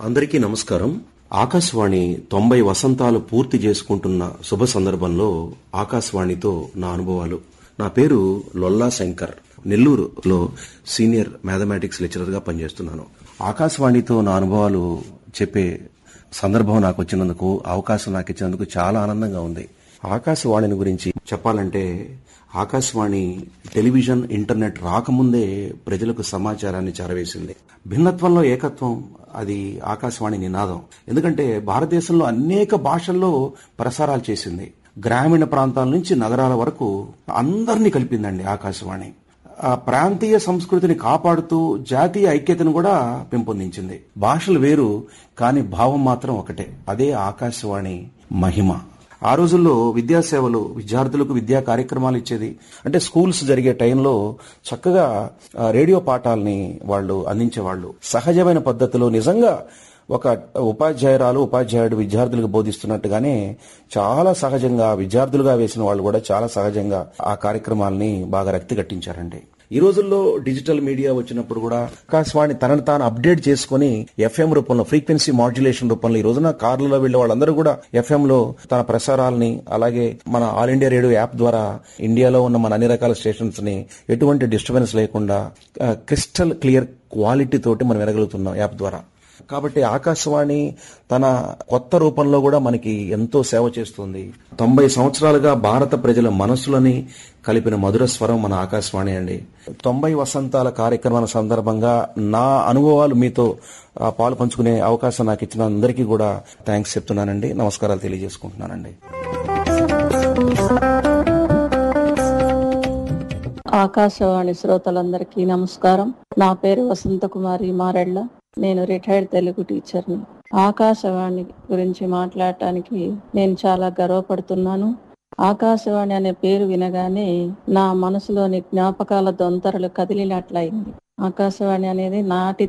అందరికీ నమస్కారం. ఆకాశవాణి 90 వసంతాలు పూర్తి చేసుకుంటున్న శుభ సందర్భంలో ఆకాశవాణితో నా అనుభవాలు. నా పేరు లొల్లా శంకర్. నెల్లూరులో సీనియర్ మ్యాథమెటిక్స్ లెక్చరర్ గా పనిచేస్తున్నాను. ఆకాశవాణితో నా అనుభవాలు చెప్పే సందర్భం నాకు వచ్చినందుకు, అవకాశం నాకు ఇచ్చినందుకు చాలా ఆనందంగా ఉంది. ఆకాశవాణిని గురించి చెప్పాలంటే, ఆకాశవాణి టెలివిజన్, ఇంటర్నెట్ రాకముందే ప్రజలకు సమాచారాన్ని చేరవేసింది. భిన్నత్వంలో ఏకత్వం, అది ఆకాశవాణి నినాదం. ఎందుకంటే భారతదేశంలో అనేక భాషల్లో ప్రసారాలు చేసింది. గ్రామీణ ప్రాంతాల నుంచి నగరాల వరకు అందరినీ కలిపిందండి ఆకాశవాణి. ఆ ప్రాంతీయ సంస్కృతిని కాపాడుతూ జాతీయ ఐక్యతను కూడా పెంపొందించింది. భాషలు వేరు, కానీ భావం మాత్రం ఒకటే. అదే ఆకాశవాణి మహిమ. ఆ రోజుల్లో విద్యాసేవలు, విద్యార్థులకు విద్యా కార్యక్రమాలు ఇచ్చేది. అంటే స్కూల్స్ జరిగే టైంలో చక్కగా రేడియో పాఠాలని వాళ్ళు అందించేవాళ్ళు. సహజమైన పద్ధతిలో నిజంగా ఒక ఉపాధ్యాయుడు విద్యార్థులకు బోధిస్తున్నట్టుగానే చాలా సహజంగా, విద్యార్థులుగా వేసిన వాళ్ళు కూడా చాలా సహజంగా ఆ కార్యక్రమాలని బాగా రక్తి కట్టించారండి. ఈ రోజుల్లో డిజిటల్ మీడియా వచ్చినప్పుడు కూడా ఆకాశవాణి తనను తాను అప్డేట్ చేసుకుని ఎఫ్ఎం రూపంలో, ఫ్రీక్వెన్సీ మాడ్యులేషన్ రూపంలో ఈ రోజున కార్లలో వెళ్లే వాళ్ళందరూ కూడా ఎఫ్ఎం లో తన ప్రసారాలని, అలాగే మన ఆల్ ఇండియా రేడియో యాప్ ద్వారా ఇండియాలో ఉన్న మన అన్ని రకాల స్టేషన్స్ ని ఎటువంటి డిస్టర్బెన్స్ లేకుండా క్రిస్టల్ క్లియర్ క్వాలిటీ తోటి మనం వినగలుగుతున్నాం యాప్ ద్వారా. కాబట్టి ఆకాశవాణి తన కొత్త రూపంలో కూడా మనకి ఎంతో సేవ చేస్తుంది. 90 సంవత్సరాలుగా భారత ప్రజల మనసులని కలిపిన మధుర స్వరం మన ఆకాశవాణి అండి. 90 వసంతాల కార్యక్రమాల సందర్భంగా నా అనుభవాలు మీతో పాలు పంచుకునే అవకాశం నాకు ఇచ్చిన అందరికీ కూడా థ్యాంక్స్ చెప్తున్నానండి. నమస్కారాలు తెలియజేసుకుంటున్నానండి. ఆకాశవాణి శ్రోతలందరికీ నమస్కారం. నా పేరు వసంతకుమారి మారెళ్ల. నేను రిటైర్డ్ తెలుగు టీచర్ని. ఆకాశవాణి గురించి మాట్లాడటానికి నేను చాలా గర్వపడుతున్నాను. ఆకాశవాణి అనే పేరు వినగానే నా మనసులోని జ్ఞాపకాల దొంతరలు కదిలినట్లయింది. ఆకాశవాణి అనేది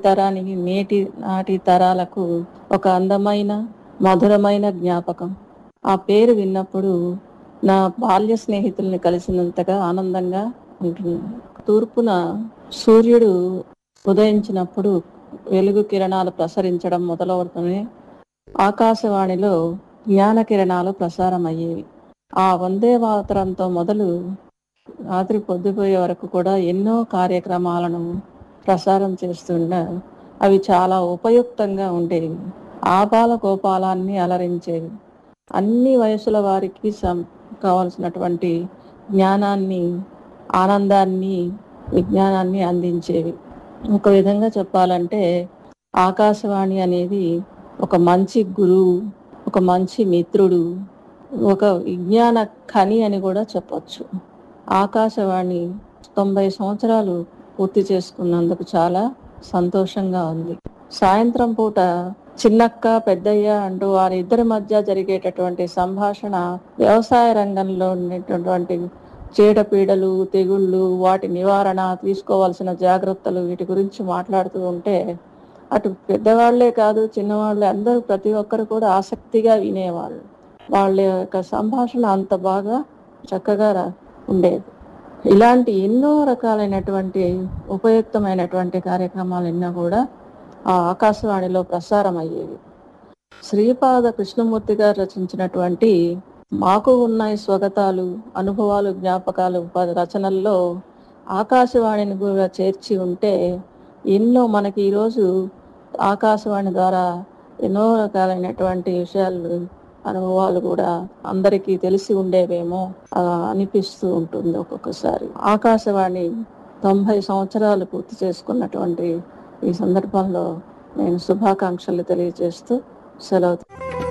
నాటి తరాలకు ఒక అందమైన, మధురమైన జ్ఞాపకం. ఆ పేరు విన్నప్పుడు నా బాల్య స్నేహితుల్ని కలిసినంతగా ఆనందంగా ఉంటుంది. తూర్పున సూర్యుడు ఉదయించినప్పుడు వెలుగు కిరణాలు ప్రసరించడం మొదలవుతూనే ఆకాశవాణిలో జ్ఞాన కిరణాలు ప్రసారం అయ్యేవి. ఆ వందే మాతరంతో మొదలు రాత్రి పొద్దుపోయే వరకు కూడా ఎన్నో కార్యక్రమాలను ప్రసారం చేస్తుండ అవి చాలా ఉపయుక్తంగా ఉండేవి. ఆపాల గోపాలాన్ని అలరించేవి. అన్ని వయసుల వారికి కావలసినటువంటి జ్ఞానాన్ని, ఆనందాన్ని, విజ్ఞానాన్ని అందించేవి. ఒక విధంగా చెప్పాలంటే ఆకాశవాణి అనేది ఒక మంచి గురువు, ఒక మంచి మిత్రుడు, ఒక విజ్ఞాన ఖని అని కూడా చెప్పొచ్చు. ఆకాశవాణి 90 సంవత్సరాలు పూర్తి చేసుకున్నందుకు చాలా సంతోషంగా ఉంది. సాయంత్రం పూట చిన్నక్క, పెద్దయ్య అంటూ వారిద్దరి మధ్య జరిగేటటువంటి సంభాషణ వ్యవసాయ రంగంలో ఉండేటటువంటి చీడపీడలు, తెగుళ్ళు, వాటి నివారణ, తీసుకోవాల్సిన జాగ్రత్తలు, వీటి గురించి మాట్లాడుతూ ఉంటే అటు పెద్దవాళ్లే కాదు, చిన్నవాళ్లే అందరూ, ప్రతి ఒక్కరు కూడా ఆసక్తిగా వినేవాళ్ళు. వాళ్ళ యొక్క సంభాషణ అంత బాగా చక్కగా ఉండేది. ఇలాంటి ఎన్నో రకాలైనటువంటి ఉపయుక్తమైనటువంటి కార్యక్రమాలు ఎన్నో కూడా ఆ ఆకాశవాణిలో ప్రసారం అయ్యేవి. శ్రీపాద కృష్ణమూర్తి గారు రచించినటువంటి మాకు ఉన్నాయి స్వగతాలు, అనుభవాలు, జ్ఞాపకాలు రచనల్లో ఆకాశవాణిని కూడా చేర్చి ఉంటే ఎన్నో మనకి ఈరోజు ఆకాశవాణి ద్వారా ఎన్నో రకాలైనటువంటి విషయాలు, అనుభవాలు కూడా అందరికీ తెలిసి ఉండేవేమో అనిపిస్తూ ఉంటుంది ఒక్కొక్కసారి. ఆకాశవాణి 90 సంవత్సరాలు పూర్తి చేసుకున్నటువంటి ఈ సందర్భంలో నేను శుభాకాంక్షలు తెలియజేస్తూ సెలవు.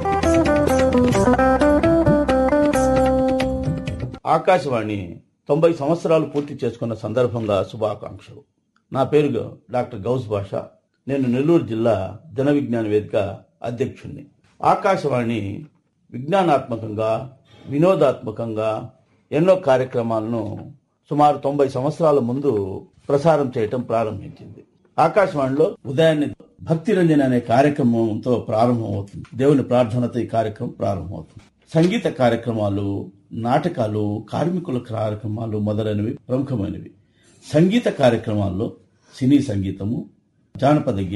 ఆకాశవాణి 90 సంవత్సరాలు పూర్తి చేసుకున్న సందర్భంగా శుభాకాంక్షలు. నా పేరు డాక్టర్ గౌస్ బాషా. నేను నెల్లూరు జిల్లా జన విజ్ఞాన వేదిక అధ్యక్షుడిని. ఆకాశవాణి విజ్ఞానాత్మకంగా, వినోదాత్మకంగా ఎన్నో కార్యక్రమాలను సుమారు 90 సంవత్సరాల ముందు ప్రసారం చేయటం ప్రారంభించింది. ఆకాశవాణిలో ఉదయాన్నే భక్తి రంజన్ అనే కార్యక్రమంతో ప్రారంభమవుతుంది. దేవుని ప్రార్థనతో ఈ కార్యక్రమం ప్రారంభమవుతుంది. సంగీత కార్యక్రమాలు, నాటకాలు, కార్మికుల కార్యక్రమాలు మొదలైనవి ప్రముఖమైనవి. సంగీత కార్యక్రమాల్లో సినీ సంగీతము, జానపద